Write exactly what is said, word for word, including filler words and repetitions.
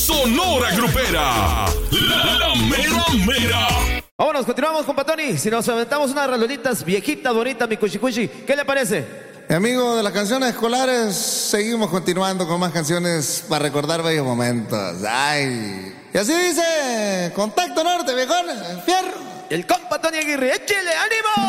Sonora Grupera. La, la mera mera. Vámonos, continuamos, compa Tony. Si nos aventamos unas rololitas viejitas, bonitas, mi cuchi cuchi, ¿qué le parece? Mi amigo de las canciones escolares, seguimos continuando con más canciones para recordar bellos momentos. Ay. Y así dice, Contacto Norte, viejón, fierro. El compa Tony Aguirre, échele ánimo.